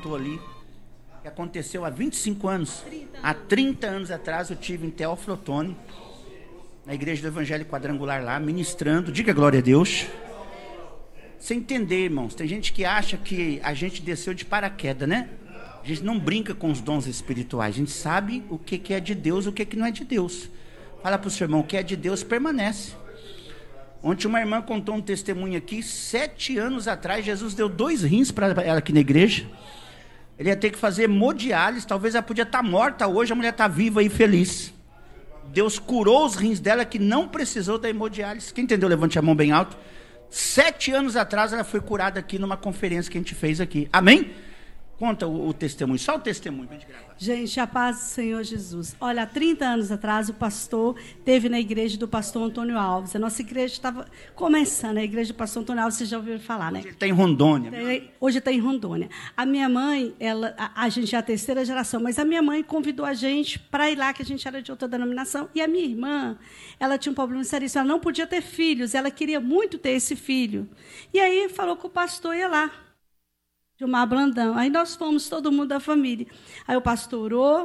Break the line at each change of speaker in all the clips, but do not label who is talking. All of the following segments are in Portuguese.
contou ali, que aconteceu há 25 anos. Há 30 anos atrás eu tive em Teófilo Otoni, na igreja do Evangelho Quadrangular lá, ministrando, diga glória a Deus. Sem entender, irmãos, tem gente que acha que a gente desceu de paraquedas, né? A gente não brinca com os dons espirituais, a gente sabe o que é de Deus, o que não é de Deus. Fala para o seu irmão, o que é de Deus permanece. Ontem uma irmã contou um testemunho aqui, 7 anos atrás, Jesus deu 2 rins para ela aqui na igreja. Ele ia ter que fazer hemodiálise, talvez ela podia estar morta hoje, a mulher está viva e feliz. Deus curou os rins dela que não precisou da hemodiálise. Quem entendeu? Levante a mão bem alto. 7 anos atrás ela foi curada aqui numa conferência que a gente fez aqui. Amém? Conta o testemunho, só o testemunho pra gente gravar.
Gente, a paz do Senhor Jesus. Olha, há 30 anos atrás o pastor esteve na igreja do pastor Antônio Alves. A nossa igreja estava começando, a igreja do pastor Antônio Alves, vocês já ouviram falar, né?
Hoje ele está em Rondônia.
Hoje está em Rondônia. A minha mãe, a gente é a 3ª geração, mas a minha mãe convidou a gente para ir lá, que a gente era de outra denominação. E a minha irmã, ela tinha um problema seríssimo, ela não podia ter filhos, ela queria muito ter esse filho. E aí falou que o pastor ia lá. Gilmar Blandão. Aí nós fomos, todo mundo da família. Aí o pastor orou,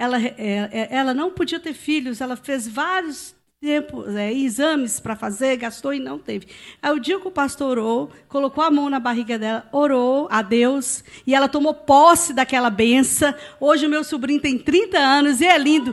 ela não podia ter filhos, ela fez vários exames para fazer, gastou e não teve. Aí o dia que o pastor orou, colocou a mão na barriga dela, orou a Deus, e ela tomou posse daquela benção. Hoje o meu sobrinho tem 30 anos e é lindo.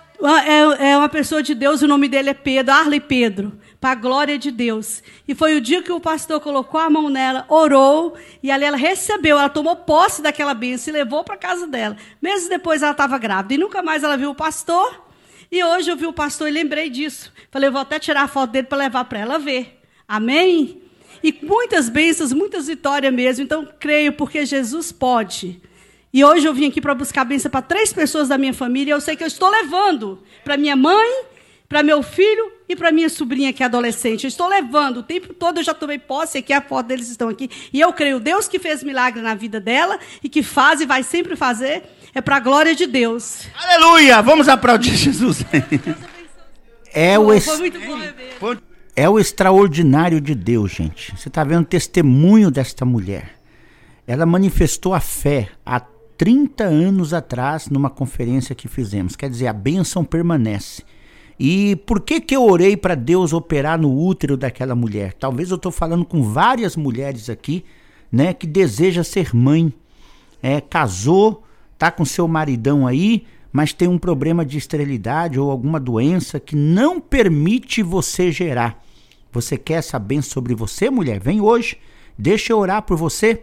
É uma pessoa de Deus, o nome dele é Pedro, Arley Pedro, para a glória de Deus. E foi o dia que o pastor colocou a mão nela, orou, e ali ela recebeu, ela tomou posse daquela bênção e levou para a casa dela. Meses depois ela estava grávida, e nunca mais ela viu o pastor, e hoje eu vi o pastor e lembrei disso. Falei, eu vou até tirar a foto dele para levar para ela ver. Amém? E muitas bênçãos, muitas vitórias mesmo, então creio, porque Jesus pode. E hoje eu vim aqui para buscar bênção para 3 pessoas da minha família. Eu sei que eu estou levando para minha mãe, para meu filho e para minha sobrinha, que é adolescente. Eu estou levando. O tempo todo eu já tomei posse aqui, a foto deles estão aqui. E eu creio, Deus que fez milagre na vida dela e que faz e vai sempre fazer, é para a glória de Deus.
Aleluia! Vamos aplaudir Jesus.
Foi muito bom beber.
É o extraordinário de Deus, gente. Você está vendo o testemunho desta mulher. Ela manifestou a fé há 30 anos atrás, numa conferência que fizemos. Quer dizer, a bênção permanece. E por que eu orei para Deus operar no útero daquela mulher? Talvez eu estou falando com várias mulheres aqui, né, que deseja ser mãe. Casou, está com seu maridão aí, mas tem um problema de esterilidade ou alguma doença que não permite você gerar. Você quer essa bênção sobre você, mulher? Vem hoje, deixa eu orar por você,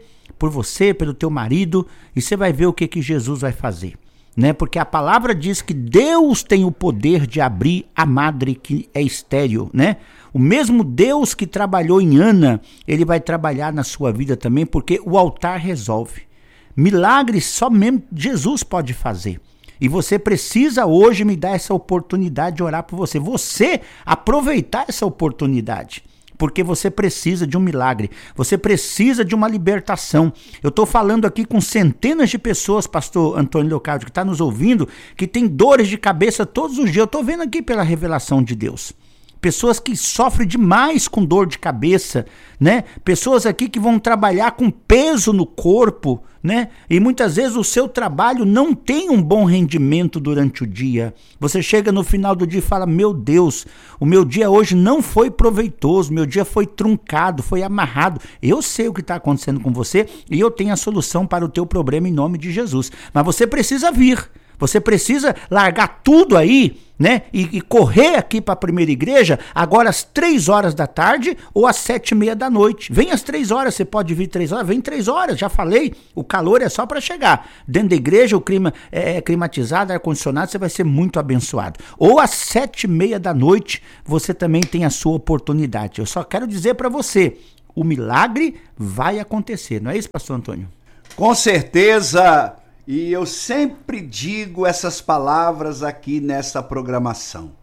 pelo teu marido, e você vai ver o que Jesus vai fazer, né? Porque a palavra diz que Deus tem o poder de abrir a madre que é estéril, né? O mesmo Deus que trabalhou em Ana, ele vai trabalhar na sua vida também, porque o altar resolve. Milagres só mesmo Jesus pode fazer. E você precisa hoje me dar essa oportunidade de orar por você. Você aproveitar essa oportunidade. Porque você precisa de um milagre, você precisa de uma libertação. Eu estou falando aqui com centenas de pessoas, pastor Antônio Leocádio, que está nos ouvindo, que tem dores de cabeça todos os dias. Eu estou vendo aqui pela revelação de Deus. Pessoas que sofrem demais com dor de cabeça, né? Pessoas aqui que vão trabalhar com peso no corpo, né? E muitas vezes o seu trabalho não tem um bom rendimento durante o dia. Você chega no final do dia e fala, meu Deus, o meu dia hoje não foi proveitoso, meu dia foi truncado, foi amarrado. Eu sei o que está acontecendo com você e eu tenho a solução para o teu problema em nome de Jesus. Mas você precisa vir. Você precisa largar tudo aí, né? E correr aqui para a primeira igreja, agora às 3 horas da tarde ou às 7h30 da noite. Vem às 3 horas, você pode vir 3 horas, vem 3 horas, já falei, o calor é só para chegar. Dentro da igreja, o clima é climatizado, ar-condicionado, você vai ser muito abençoado. Ou às 7h30 da noite, você também tem a sua oportunidade. Eu só quero dizer para você, o milagre vai acontecer, não é isso, pastor Antônio?
Com certeza. E eu sempre digo essas palavras aqui nessa programação.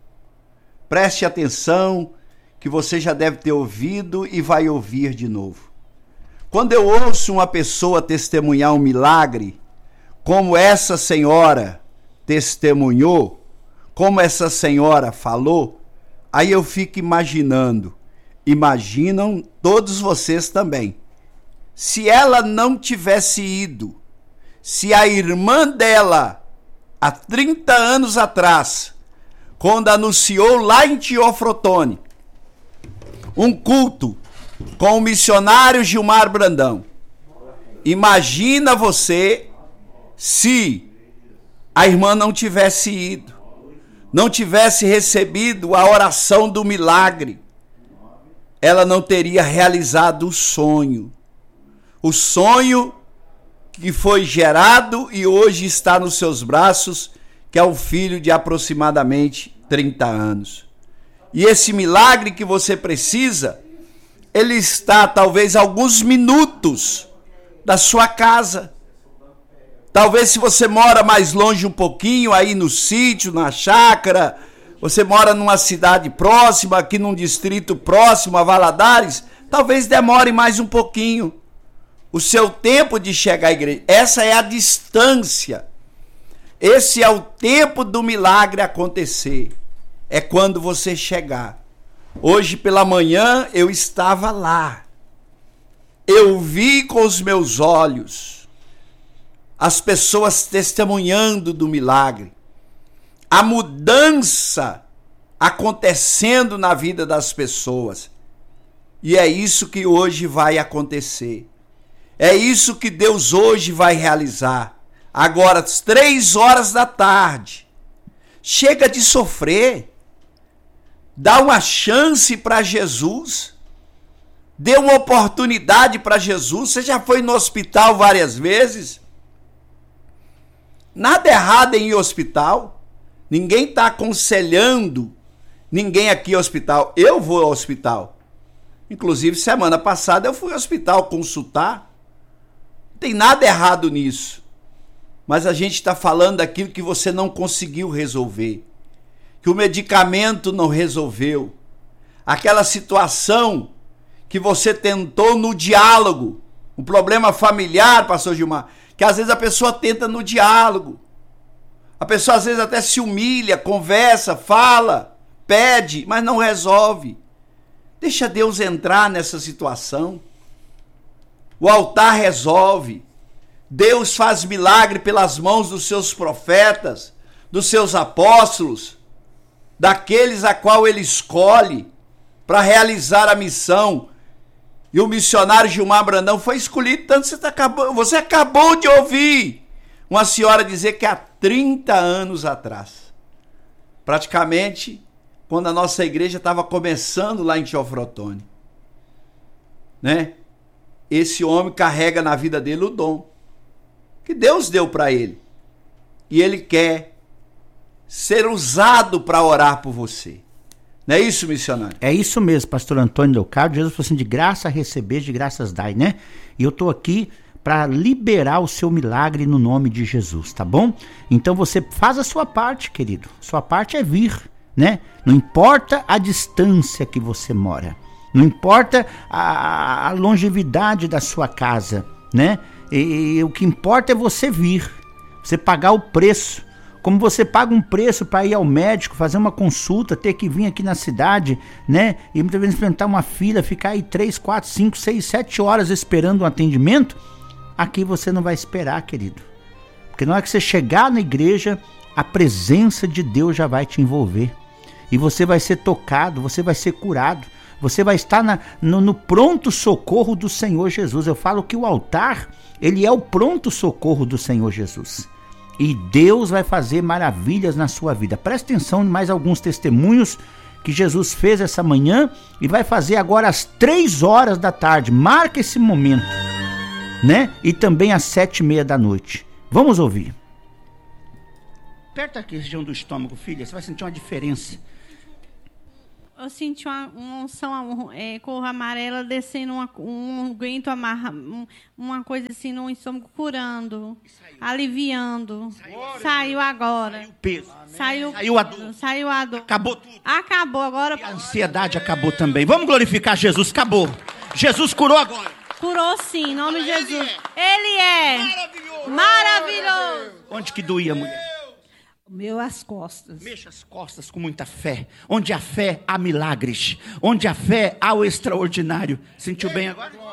Preste atenção, que você já deve ter ouvido e vai ouvir de novo. Quando eu ouço uma pessoa testemunhar um milagre, como essa senhora testemunhou, como essa senhora falou, aí eu fico imaginando, imaginam todos vocês também. Se ela não tivesse ido, se a irmã dela, há 30 anos atrás, quando anunciou lá em Teoflotone, um culto com o missionário Gilmar Brandão. Imagina você se a irmã não tivesse ido, não tivesse recebido a oração do milagre, ela não teria realizado o sonho que foi gerado e hoje está nos seus braços, que é um filho de aproximadamente 30 anos. E esse milagre que você precisa, ele está talvez a alguns minutos da sua casa. Talvez se você mora mais longe um pouquinho, aí no sítio, na chácara, você mora numa cidade próxima, aqui num distrito próximo a Valadares, talvez demore mais um pouquinho o seu tempo de chegar à igreja. Essa é a distância. Esse é o tempo do milagre acontecer. É quando você chegar. Hoje pela manhã eu estava lá. Eu vi com os meus olhos as pessoas testemunhando do milagre. A mudança acontecendo na vida das pessoas. E é isso que hoje vai acontecer. É isso que Deus hoje vai realizar. Agora, às 3 da tarde. Chega de sofrer. Dá uma chance para Jesus. Dê uma oportunidade para Jesus. Você já foi no hospital várias vezes? Nada errado em ir ao hospital. Ninguém está aconselhando ninguém aqui ao hospital. Eu vou ao hospital. Inclusive, semana passada eu fui ao hospital consultar. Não tem nada errado nisso. Mas a gente está falando daquilo que você não conseguiu resolver. Que o medicamento não resolveu. Aquela situação que você tentou no diálogo. Um problema familiar, pastor Gilmar, que às vezes a pessoa tenta no diálogo. A pessoa às vezes até se humilha, conversa, fala, pede, mas não resolve. Deixa Deus entrar nessa situação. O altar resolve. Deus faz milagre pelas mãos dos seus profetas, dos seus apóstolos, daqueles a qual ele escolhe para realizar a missão. E o missionário Gilmar Brandão foi escolhido, tanto você acabou de ouvir uma senhora dizer que há 30 anos atrás, praticamente quando a nossa igreja estava começando lá em Teoflotone, né? Esse homem carrega na vida dele o dom que Deus deu para ele. E ele quer ser usado para orar por você. Não é isso, missionário?
É isso mesmo, pastor Antônio Leocádio. Jesus falou assim, de graça receber, de graças dai, né? E eu estou aqui para liberar o seu milagre no nome de Jesus, tá bom? Então você faz a sua parte, querido. Sua parte é vir, né? Não importa a distância que você mora. Não importa a longevidade da sua casa, né? E o que importa é você vir, você pagar o preço. Como você paga um preço para ir ao médico, fazer uma consulta, ter que vir aqui na cidade, né? E muitas vezes enfrentar uma fila, ficar aí 3, 4, 5, 6, 7 horas esperando um atendimento. Aqui você não vai esperar, querido. Porque na hora que você chegar na igreja, a presença de Deus já vai te envolver. E você vai ser tocado, você vai ser curado. Você vai estar no pronto socorro do Senhor Jesus. Eu falo que o altar, ele é o pronto socorro do Senhor Jesus. E Deus vai fazer maravilhas na sua vida. Presta atenção em mais alguns testemunhos que Jesus fez essa manhã e vai fazer agora às 3 horas da tarde. Marca esse momento, né? E também às 7h30 da noite. Vamos ouvir. Aperta aqui a região do estômago, filha. Você vai sentir uma diferença.
Eu senti uma unção cor amarela descendo, um aguento amarra, uma coisa assim no estômago, curando, aliviando. Saiu agora.
Saiu o peso.
Saiu a dor.
Acabou tudo.
Acabou agora.
E a ansiedade acabou também. Vamos glorificar Jesus. Acabou. Jesus curou agora.
Curou sim, em nome de Jesus. Ele é maravilhoso.
Onde que doía, mulher?
Meu, as costas.
Mexa as costas com muita fé. Onde há fé, há milagres. Onde há fé, há o extraordinário. Sentiu bem agora?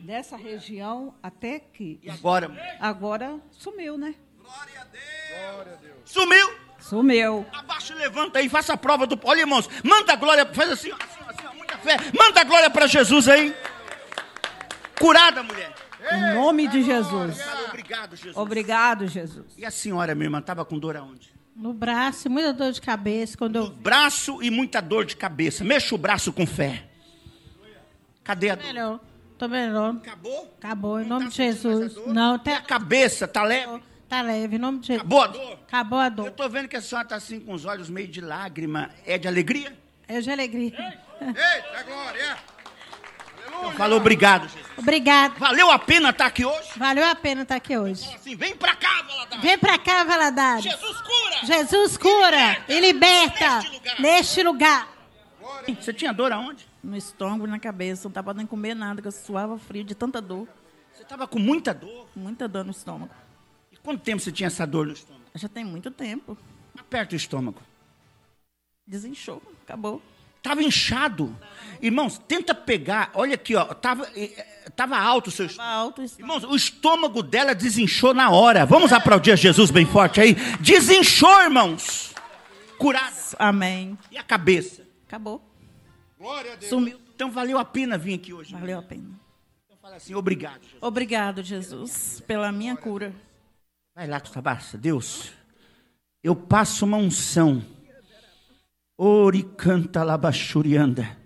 Dessa região até que...
E agora?
Agora sumiu, né?
Glória a Deus. Sumiu?
Sumiu.
Abaixa e levanta aí, faça a prova do... Olha, irmãos, manda a glória, faz assim, ó, muita fé. Manda a glória para Jesus aí. Curada, mulher.
Em nome de Jesus.
Obrigado, Jesus.
Obrigado, Jesus.
E a senhora, minha irmã, estava com dor aonde?
No braço, muita dor de cabeça.
No braço e muita dor de cabeça. Mexa o braço com fé. Cadê a dor?
Melhor. Tô melhor.
Acabou?
Acabou, em
Não
nome
tá
de
sentindo mais
Jesus.
a dor?
Não,
E a cabeça, tá leve?
tá leve, em nome de Jesus.
Acabou a dor?
Acabou a
Eu
dor.
tô vendo que a senhora tá assim com os olhos meio de lágrima. É de alegria?
É de alegria.
Eita, glória! Então, fala obrigado, Jesus.
Obrigado.
Valeu a pena estar aqui hoje?
Valeu a pena estar aqui hoje.
Fala assim, vem pra cá, Valadares.
Vem pra cá, Valadares.
Jesus cura!
Jesus cura e liberta neste lugar.
Você tinha dor aonde?
No estômago e na cabeça. Não estava podendo comer nada, que eu suava frio de tanta dor.
Você estava com muita dor?
Muita dor no estômago.
E quanto tempo você tinha essa dor no estômago?
Já tem muito tempo.
Aperta o estômago.
Desinchou, acabou.
Tava inchado. Irmãos, tenta pegar. Olha aqui, ó. Tava alto o seu estômago.
Estava alto.
Irmãos, o estômago dela desinchou na hora. Vamos aplaudir a Jesus bem forte aí. Desinchou, irmãos. Curada.
Amém.
E a cabeça?
Acabou.
Glória a Deus.
Sumiu.
Então valeu a pena vir aqui hoje.
Valeu a pena.
Então fala assim, obrigado, Jesus.
Obrigado, Jesus, pela minha cura.
Vai lá, Custabassa. Deus, eu passo uma unção. Oricanta labachurianda.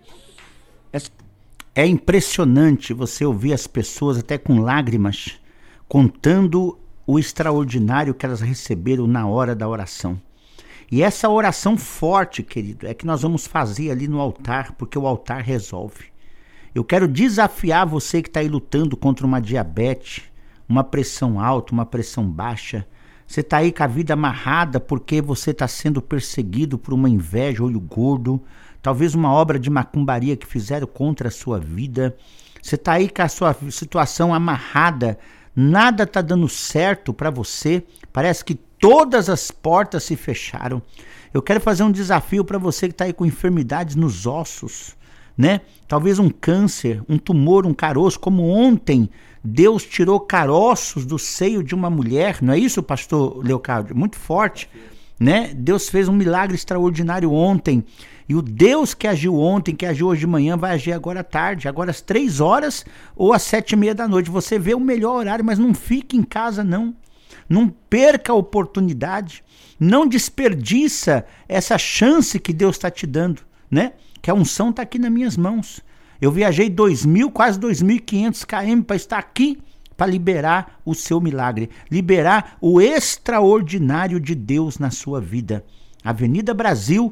É impressionante você ouvir as pessoas até com lágrimas contando o extraordinário que elas receberam na hora da oração. E essa oração forte, querido, é que nós vamos fazer ali no altar, porque o altar resolve. Eu quero desafiar você que está aí lutando contra uma diabetes, uma pressão alta, uma pressão baixa. Você está aí com a vida amarrada porque você está sendo perseguido por uma inveja, olho gordo, talvez uma obra de macumbaria que fizeram contra a sua vida. Você está aí com a sua situação amarrada, nada está dando certo para você, parece que todas as portas se fecharam. Eu quero fazer um desafio para você que está aí com enfermidades nos ossos, né? Talvez um câncer, um tumor, um caroço, como ontem Deus tirou caroços do seio de uma mulher, não é isso, pastor Leocádio? Muito forte, né? Deus fez um milagre extraordinário ontem, e o Deus que agiu ontem, que agiu hoje de manhã, vai agir agora à tarde, agora às 3 horas ou às 7:30 da noite. Você vê o melhor horário, mas não fique em casa, não. Não perca a oportunidade, não desperdiça essa chance que Deus está te dando, né? Que a unção está aqui nas minhas mãos. Eu viajei 2.000, quase 2.500 km para estar aqui, para liberar o seu milagre, liberar o extraordinário de Deus na sua vida. Avenida Brasil,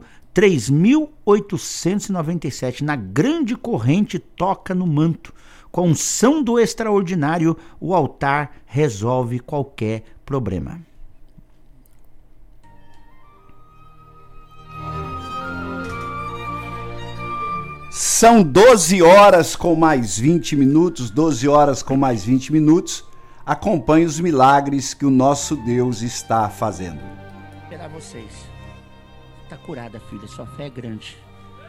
3.897, na grande corrente Toca no Manto. Com a unção do extraordinário, o altar resolve qualquer problema.
São 12 horas com mais 20 minutos, 12 horas com mais 20 minutos. Acompanhe os milagres que o nosso Deus está fazendo.
Vou esperar vocês. Está curada, filha, sua fé é grande.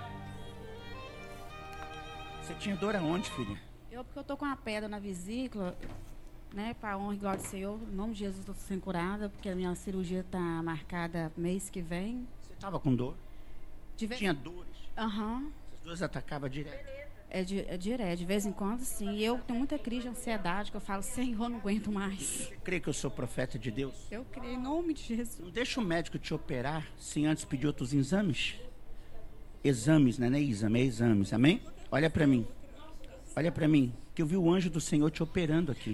Você tinha dor aonde, filha?
Porque eu tô com uma pedra na vesícula, né, para honra e glória do Senhor. Em nome de Jesus, estou sendo curada, porque a minha cirurgia está marcada mês que vem.
Você estava com dor? Tinha dores?
Aham.
Essas dores atacavam direto?
É direto, de vez em quando, sim. E eu tenho muita crise de ansiedade, que eu falo, Senhor, eu não aguento mais.
Você crê que eu sou profeta de Deus?
Eu creio em nome de Jesus.
Não deixa o médico te operar sem antes pedir outros exames? Exames, né? Não é exame, é exames, amém? Olha para mim. Olha para mim, que eu vi o anjo do Senhor te operando aqui.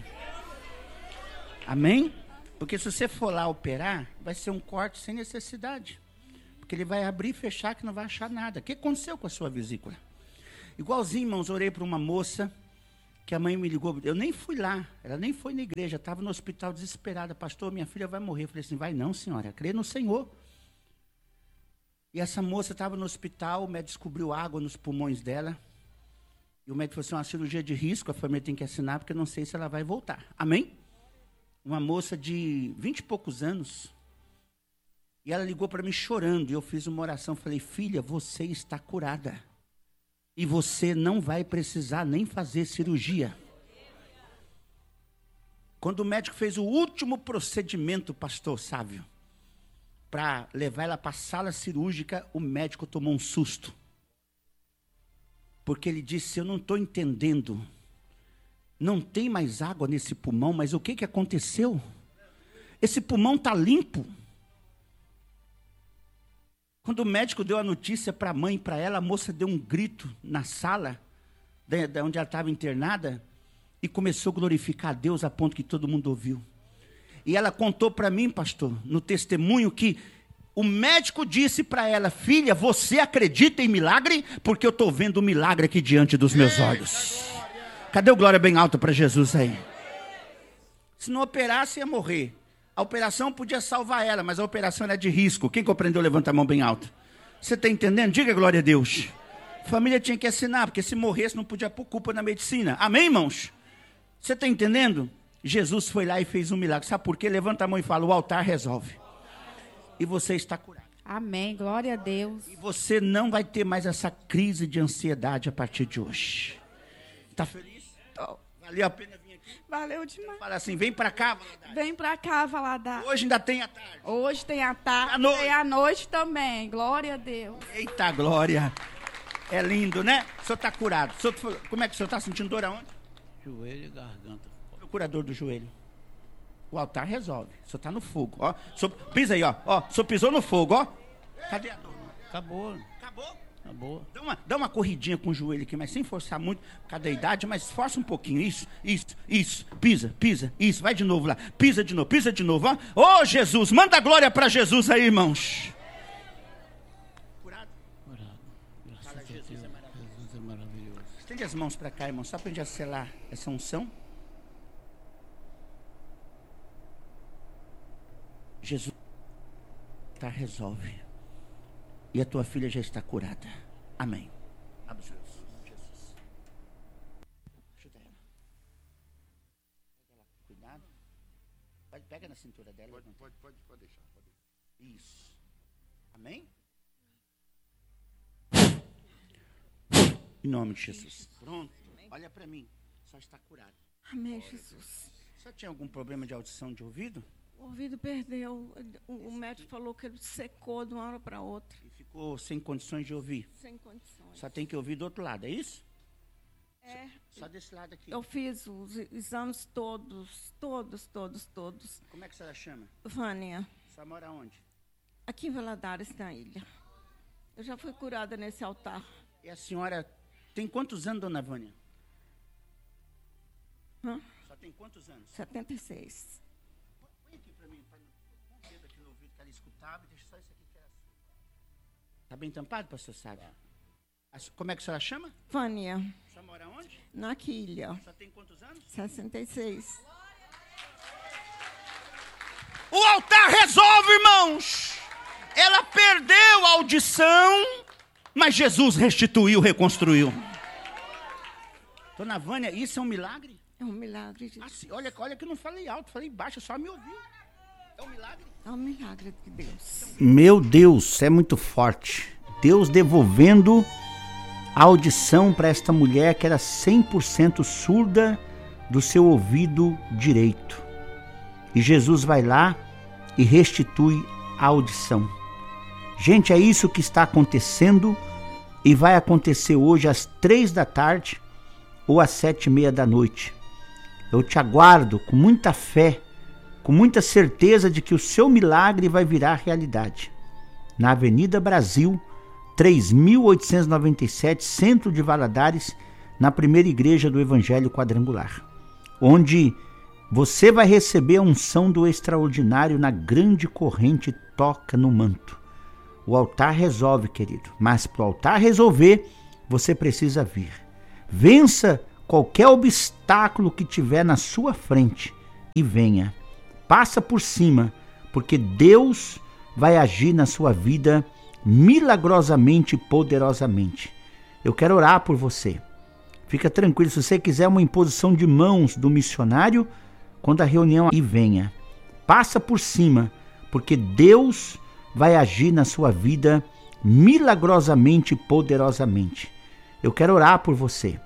Amém? Porque se você for lá operar, vai ser um corte sem necessidade. Porque ele vai abrir e fechar que não vai achar nada. O que aconteceu com a sua vesícula? Igualzinho, irmãos, orei para uma moça que a mãe me ligou. Eu nem fui lá, ela nem foi na igreja, estava no hospital desesperada. Pastor, minha filha vai morrer. Eu falei assim, vai não, senhora, crê no Senhor. E essa moça estava no hospital, o médico descobriu água nos pulmões dela. E o médico falou assim, uma cirurgia de risco, a família tem que assinar, porque eu não sei se ela vai voltar. Amém? Uma moça de 20 e poucos anos. E ela ligou para mim chorando, e eu fiz uma oração, falei, filha, você está curada. E você não vai precisar nem fazer cirurgia.
Quando o médico fez o último procedimento, pastor Sávio, para levar ela para a sala cirúrgica, o médico tomou um susto. Porque ele disse, eu não estou entendendo. Não tem mais água nesse pulmão, mas o que aconteceu? Esse pulmão está limpo. Quando o médico deu a notícia para a mãe e para ela, a moça deu um grito na sala, de onde ela estava internada, e começou a glorificar a Deus a ponto que todo mundo ouviu. E ela contou para mim, pastor, no testemunho, que o médico disse para ela, filha, você acredita em milagre? Porque eu estou vendo um milagre aqui diante dos meus olhos. Cadê o glória bem alta para Jesus aí? Se não operasse, ia morrer. A operação podia salvar ela, mas a operação era de risco. Quem compreendeu, levanta a mão bem alta. Você está entendendo? Diga glória a Deus. A família tinha que assinar, porque se morresse não podia pôr culpa na medicina. Amém, irmãos? Você está entendendo? Jesus foi lá e fez um milagre. Sabe por quê? Levanta a mão e fala, o altar resolve. E você está curado.
Amém, glória a Deus.
E você não vai ter mais essa crise de ansiedade a partir de hoje. Está feliz?
Tô.
Valeu a pena vir aqui?
Valeu demais.
Fala assim, vem para cá, Valadares.
Vem pra cá, Valadares.
Hoje ainda tem a tarde.
Hoje tem a tarde,
À noite.
tem a noite também. Glória a Deus.
Eita glória. É lindo, né? O senhor está curado. Como é que o senhor está sentindo dor aonde?
Joelho e garganta.
O curador do joelho. O altar resolve. O senhor está no fogo, ó. Pisa aí, ó. O senhor pisou no fogo, ó. Cadê a dor?
Acabou.
Acabou?
Acabou.
Dá uma corridinha com o joelho aqui, mas sem forçar muito, por causa da idade, mas força um pouquinho. Isso. Pisa. Isso, vai de novo lá. Pisa de novo, ó. Ô, Jesus, manda glória para Jesus aí, irmãos. Curado?
Curado. Graças
Fala,
a
Jesus
Deus.
é maravilhoso.
Jesus é maravilhoso.
Estende as mãos para cá, irmão, só para a gente selar essa unção. Jesus resolve. E a tua filha já está curada. Amém. Abre os olhos. Jesus. Ajuda ela. Cuidado. Pega na cintura dela.
Pode deixar.
Isso. Amém? Em nome de Jesus. Pronto. Olha para mim. Só está curado.
Amém, Jesus.
Só tinha algum problema de audição de ouvido?
O ouvido perdeu. O médico falou que ele secou de uma hora para outra.
E ficou sem condições de ouvir?
Sem condições.
Só tem que ouvir do outro lado, é isso?
É.
Só desse lado aqui.
Eu fiz os exames todos.
Como é que a senhora chama?
Vânia,
Você mora onde?
aqui em Valadares, na ilha. Eu já fui curada nesse altar.
E a senhora tem quantos anos, dona Vânia?
Hã?
Só tem quantos anos?
76.
Põe aqui pra mim, põe o dedo aqui no ouvido que ela escutava e deixa só isso aqui que era assim. Tá bem tampado, pastor Sábio? Como é que a senhora chama?
Vânia,
A senhora mora onde?
na quilha.
Só tem quantos anos?
66.
O altar resolve, irmãos! Ela perdeu a audição, mas Jesus restituiu, reconstruiu. Dona Vânia, isso é um milagre?
É um milagre de
Assim, olha que eu não falei alto, falei baixo, só me ouviu. É um milagre?
É um milagre de Deus.
Meu Deus, é muito forte. Deus devolvendo a audição para esta mulher que era 100% surda do seu ouvido direito. E Jesus vai lá e restitui a audição. Gente, é isso que está acontecendo e vai acontecer hoje às 3 da tarde ou às 7:30 da noite. Eu te aguardo com muita fé, com muita certeza de que o seu milagre vai virar realidade. Na Avenida Brasil, 3.897, centro de Valadares, na primeira igreja do Evangelho Quadrangular, onde você vai receber a unção do extraordinário na grande corrente toca no manto. O altar resolve, querido, mas para o altar resolver, você precisa vir. Vença qualquer obstáculo que tiver na sua frente e venha. Passa por cima, porque Deus vai agir na sua vida milagrosamente e poderosamente. Eu quero orar por você. Fica tranquilo, se você quiser uma imposição de mãos do missionário, quando a reunião aí venha. Passa por cima, porque Deus vai agir na sua vida milagrosamente e poderosamente. Eu quero orar por você.